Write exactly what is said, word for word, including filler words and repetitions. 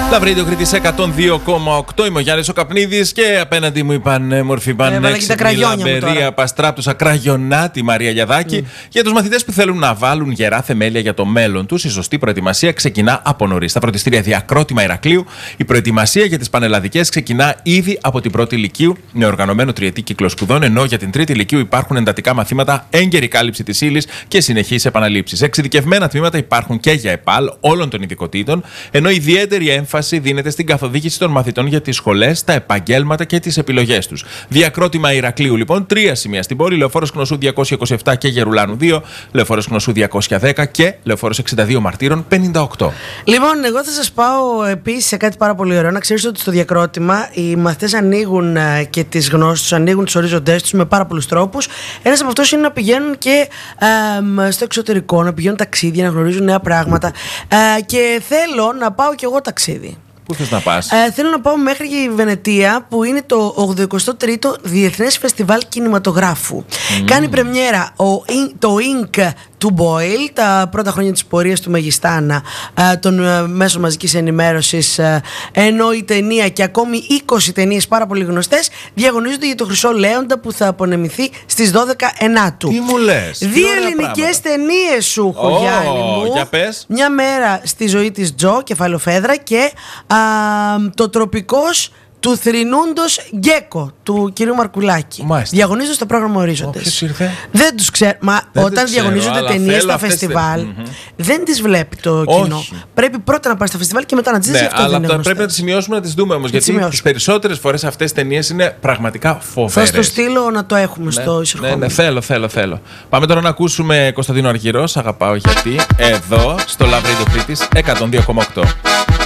Λαβρίδιο Κρήτης εκατόν δύο κόμμα οκτώ. Είμαι ο Γιάννης ο Καπνίδης και απέναντι μου είπαν μορφή πανέξυπνη Λαμπερία Παστράπτουσα Κραγιονάτη Μαρία Γιαδάκη. Mm. Για τους μαθητές που θέλουν να βάλουν γερά θεμέλια για το μέλλον τους, η σωστή προετοιμασία ξεκινά από νωρίς. Στα φροντιστήρια Διακρότημα Ηρακλείου, η προετοιμασία για τις πανελλαδικές ξεκινά ήδη από την πρώτη Λυκείου με οργανωμένο τριετή κύκλο σπουδών, ενώ για την τρίτη Λυκείου υπάρχουν εντατικά μαθήματα, έγκαιρη κάλυψη της ύλης και συνεχείς επαναλήψεις. Εξειδικευμένα τμήματα υπάρχουν και για ΕΠΑΛ όλων των ειδικοτήτων, ενώ ιδιαίτερη έμφαση δίνεται στην καθοδήγηση των μαθητών για τις σχολές, τα επαγγέλματα και τις επιλογές τους. Διακρότημα Ηρακλείου, λοιπόν, τρία σημεία στην πόλη: Λεωφόρος Κνωσού διακόσια είκοσι επτά και Γερουλάνου δύο, Λεωφόρος Κνωσού διακόσια δέκα και Λεωφόρος εξήντα δύο Μαρτύρων πενήντα οκτώ. Λοιπόν, εγώ θα σας πάω επίσης σε κάτι πάρα πολύ ωραίο. Να ξέρεις ότι στο Διακρότημα οι μαθητές ανοίγουν και τις γνώσεις τους, ανοίγουν τους ορίζοντές τους με πάρα πολλούς τρόπους. Ένας από αυτούς είναι να πηγαίνουν και ε, στο εξωτερικό, να πηγαίνουν ταξίδια, να γνωρίζουν νέα πράγματα. Ε, και θέλω να πάω κι εγώ ταξίδι. Πού θες να πας? Ε, θέλω να πάω μέχρι η Βενετία, που είναι το ογδοηκοστό τρίτο Διεθνές Φεστιβάλ Κινηματογράφου. Mm. Κάνει πρεμιέρα ο, το Ink του Boyle, τα πρώτα χρόνια της πορείας του Μεγιστάνα ε, των ε, μέσων μαζικής ενημέρωσης, ε, ενώ η ταινία και ακόμη είκοσι ταινίες πάρα πολύ γνωστές διαγωνίζονται για το Χρυσό Λέοντα που θα απονεμηθεί στις δώδεκα Ενάτου. Τι μου λες? Δύο ελληνικές ταινίες σου έχω, oh, Γιάννη μου. Για πες. Μια μέρα στη ζωή της Τζο, Κεφαλοφέδρα, και α, το τροπικός του θρηνούντος Γκέκο του κυρίου Μαρκουλάκη. Μάλιστα. Διαγωνίζονται στο πρόγραμμα Ορίζοντες. Ποιος ήρθε? Δεν τους ξέρω. Μα δεν όταν ξέρω, διαγωνίζονται ταινίες στα φεστιβάλ, mm-hmm. δεν τις βλέπει το κοινό. Όχι. Πρέπει πρώτα να πάει στα φεστιβάλ και μετά να τις δεις. Ναι, αυτό αλλά δεν είναι πρέπει να τις σημειώσουμε, να τις δούμε όμως. Γιατί σημειώσουμε. τις περισσότερες φορές αυτές τις ταινίες είναι πραγματικά φοβερές. Θα στο στείλω να το έχουμε ναι, στο εισερχόμενο. Ναι, ναι, θέλω, θέλω, θέλω. Πάμε τώρα να ακούσουμε Κωνσταντίνο Αργυρό. Σ' αγαπάω γιατί. Εδώ στο Love Radio Κρήτης εκατόν δύο κόμμα οκτώ.